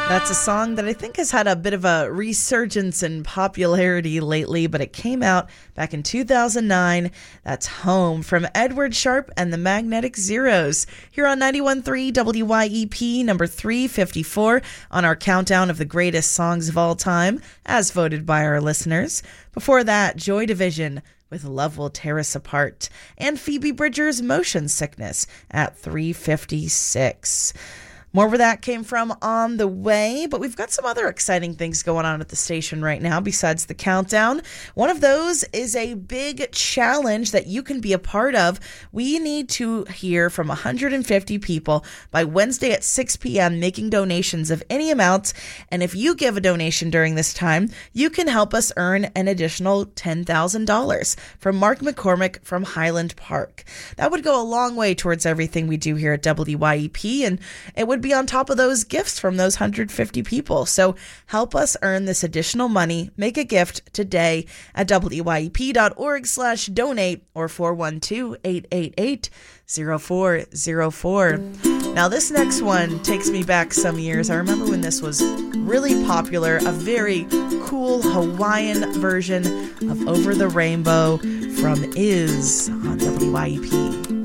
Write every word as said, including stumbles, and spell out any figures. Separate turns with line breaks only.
That's a song that I think has had a bit of a resurgence in popularity lately, but it came out back in two thousand nine. That's Home from Edward Sharpe and the Magnetic Zeros here on ninety-one point three W Y E P, number three fifty-four on our countdown of the greatest songs of all time, as voted by our listeners. Before that, Joy Division with Love Will Tear Us Apart, and Phoebe Bridgers' Motion Sickness at three fifty-six. More where that came from on the way, but we've got some other exciting things going on at the station right now besides the countdown. One of those is a big challenge that you can be a part of. We need to hear from one hundred fifty people by Wednesday at six p.m. making donations of any amount, and if you give a donation during this time, you can help us earn an additional ten thousand dollars from Mark McCormick from Highland Park. That would go a long way towards everything we do here at W Y E P, and it would be on top of those gifts from those one hundred fifty people. So help us earn this additional money. Make a gift today at W Y E P dot org slash donate or four one two, eight eight eight, zero four zero four. Now this next one takes me back some years. I remember when this was really popular, a very cool Hawaiian version of Over the Rainbow from Is on W Y E P.